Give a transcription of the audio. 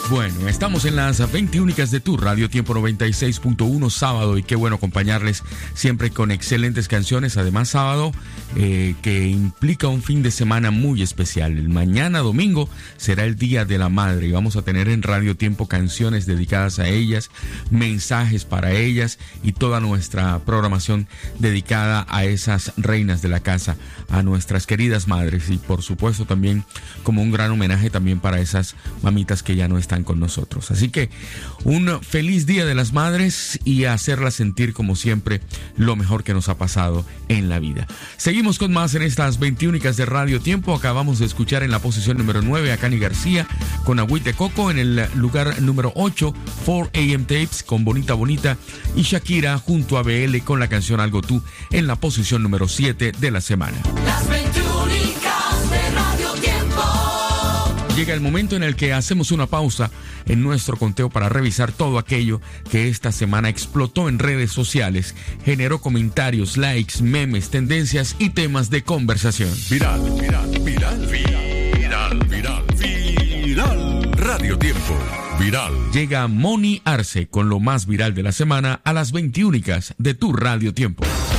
Bueno, estamos en las 20 únicas de tu Radio Tiempo 96.1 sábado y qué bueno acompañarles siempre con excelentes canciones. Además sábado que implica un fin de semana muy especial. El mañana domingo será el Día de la Madre y vamos a tener en Radio Tiempo canciones dedicadas a ellas, mensajes para ellas y toda nuestra programación dedicada a esas reinas de la casa, a nuestras queridas madres y por supuesto también como un gran homenaje también para esas mamitas que ya no están con nosotros. Así que un feliz Día de las Madres y hacerlas sentir como siempre lo mejor que nos ha pasado en la vida. Seguimos con más en estas 20 únicas de Radio Tiempo. Acabamos de escuchar en la posición número 9 a Cani García con Agüite Coco, en el lugar número 8 4AM Tapes con Bonita Bonita y Shakira junto a BL con la canción Algo Tú en la posición número 7 de la semana. Las 20 únicas de Radio Tiempo. Llega el momento en el que hacemos una pausa en nuestro conteo para revisar todo aquello que esta semana explotó en redes sociales, generó comentarios, likes, memes, tendencias y temas de conversación. Viral. Radio Tiempo. Viral. Llega Moni Arce con lo más viral de la semana a las 20 únicas de tu Radio Tiempo.